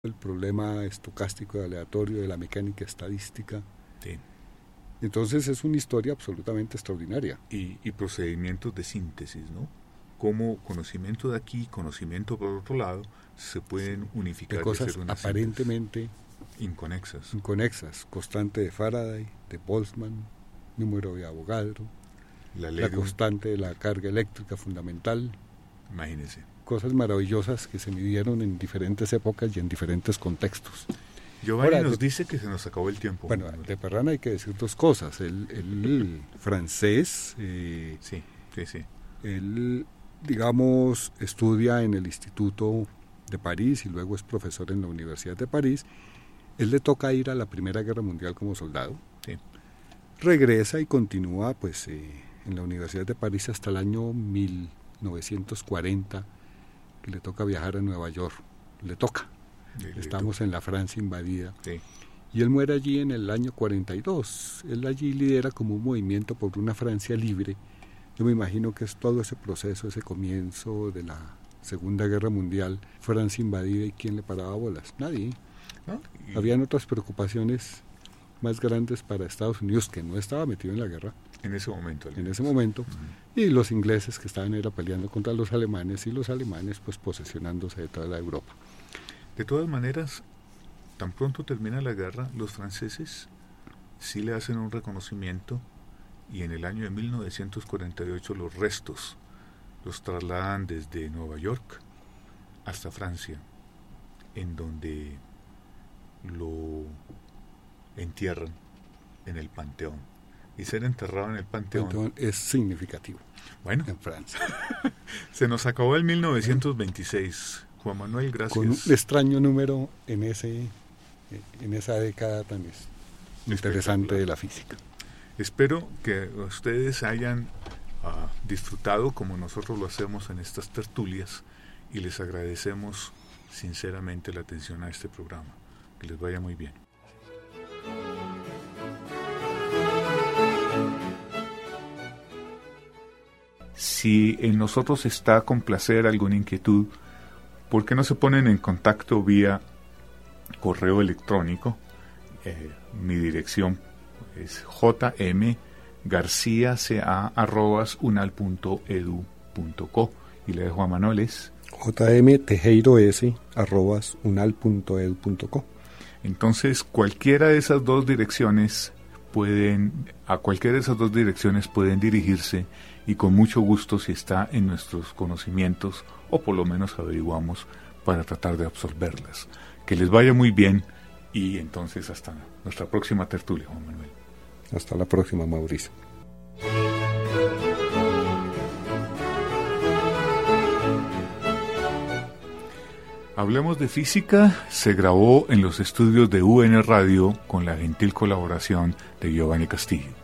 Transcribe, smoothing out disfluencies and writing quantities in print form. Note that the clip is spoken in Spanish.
el problema estocástico y aleatorio de la mecánica estadística. Sí. Entonces es una historia absolutamente extraordinaria. Y procedimientos de síntesis, ¿no? Como conocimiento de aquí, conocimiento por otro lado, se pueden unificar de cosas y hacer una aparentemente inconexas. Constante de Faraday, de Boltzmann, número de Avogadro, la constante de la carga eléctrica fundamental. Imagínese. Cosas maravillosas que se midieron en diferentes épocas y en diferentes contextos. Giovanni nos dice que se nos acabó el tiempo. Bueno, de Perrin hay que decir dos cosas. El francés, sí. Él, digamos, estudia en el Instituto de París y luego es profesor en la Universidad de París. Él le toca ir a la Primera Guerra Mundial como soldado. Sí. Regresa y continúa pues en la Universidad de París hasta el año 1940, que le toca viajar a Nueva York. Estamos en la Francia invadida. Sí. Y él muere allí en el año 42. Él allí lidera como un movimiento por una Francia libre. Yo me imagino que es todo ese proceso, ese comienzo de la Segunda Guerra Mundial, Francia invadida, y ¿quién le paraba bolas? Nadie. ¿No? Habían otras preocupaciones más grandes para Estados Unidos, que no estaba metido en la guerra. En ese momento. Uh-huh. Y los ingleses que estaban peleando contra los alemanes, y los alemanes pues posesionándose de toda la Europa. De todas maneras, tan pronto termina la guerra, los franceses sí le hacen un reconocimiento, y en el año de 1948 los restos los trasladan desde Nueva York hasta Francia, en donde lo entierran en el Panteón. Y ser enterrado en el Panteón es significativo. Bueno, en Francia. Se nos acabó el 1926. Juan Manuel, gracias. Con un extraño número en esa década tan interesante de la física. Espero que ustedes hayan disfrutado como nosotros lo hacemos en estas tertulias, y les agradecemos sinceramente la atención a este programa. Que les vaya muy bien. Si en nosotros está complacer alguna inquietud, ¿por qué no se ponen en contacto vía correo electrónico? Mi dirección es jmgarciaca@unal.edu.co, y la de Juan Manuel es jmtejeiroes@unal.edu.co. Entonces, a cualquiera de esas dos direcciones pueden dirigirse, y con mucho gusto, si está en nuestros conocimientos, o por lo menos averiguamos para tratar de absorberlas. Que les vaya muy bien, y entonces hasta nuestra próxima tertulia, Juan Manuel. Hasta la próxima, Mauricio. Hablemos de Física se grabó en los estudios de UN Radio con la gentil colaboración de Giovanni Castillo.